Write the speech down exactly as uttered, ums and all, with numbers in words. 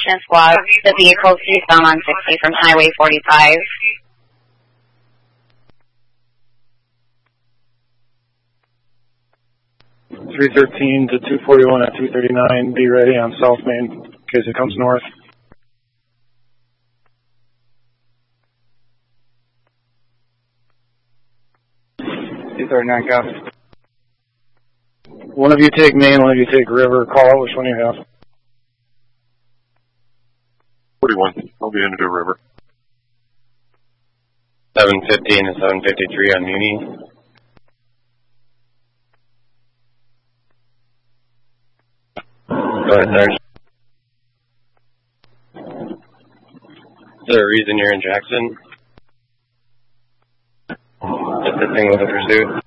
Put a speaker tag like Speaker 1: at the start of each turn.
Speaker 1: Action Squad. The vehicle is eastbound on sixty from Highway forty-five.
Speaker 2: three thirteen to two forty-one at two thirty-nine. Be ready on South Main in case it comes north. two thirty-nine, copy. One of you take Main, one of you take River. Call out which one you have.
Speaker 3: forty-one. I'll be into River.
Speaker 4: seven fifteen and seven fifty-three on Muni. Go ahead, Sarge. Is there a reason you're in Jackson? Just the thing with the pursuit?